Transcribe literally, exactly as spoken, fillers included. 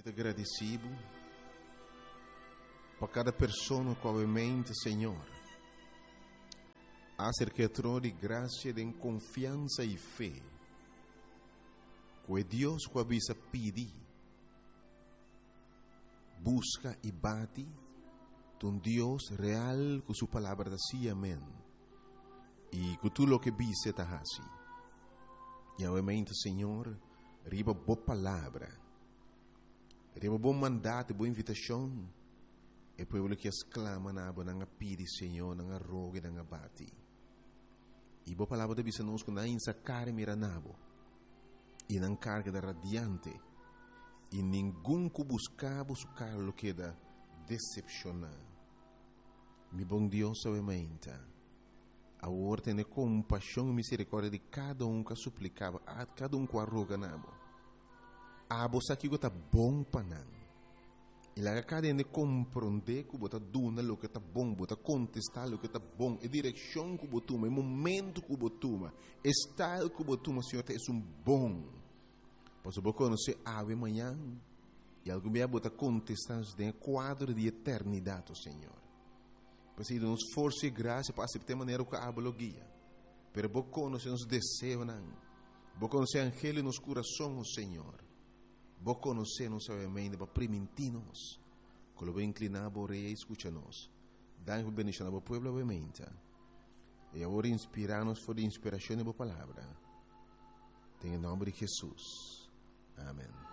agradecido por cada pessoa comumente, Senhor. Acerca de graça, de confiança e fé. Que Deus que avisa pedir, busca e bate, um Deus real com sua palavra assim, amém. E que tudo o que vise está assim. E obviamente, Senhor, riba boa palavra, riba bom mandato, boa invitação, e povo que exclama na boa na pedi, Senhor, na roga, na bate. E boa palavra de bisa nos que na insa cara mira nabo, e na carga da radiante, e nenhum que buscava su carlo que da decepcionar. Mi bom Deus, obviamente, a ordem de compaixão e misericórdia de cada um que suplicava, a cada um que arroga nabo. A bolsa que está bom para não. E lá cada um compreender que você dona o que está bom, você contestar o que está bom, a direção que você toma, o momento que você toma, o estado que você toma, Senhor, é um bom. Pois você conhecer ave amanhã e algum dia você contestar em quadro de eternidade, Senhor. Pois aí nos força e graça para aceitar maneira que a guia. Pero você conhecer os desejos, você conhecer o angelo nos corações, Senhor. Vos conocemos obviamente para permitirnos que lo inclinar por rei e escucha-nos. Dá-nos bendição ao povo obviamente. E agora inspirar-nos por a inspiração da palavra. Em nome de Jesus. Amém.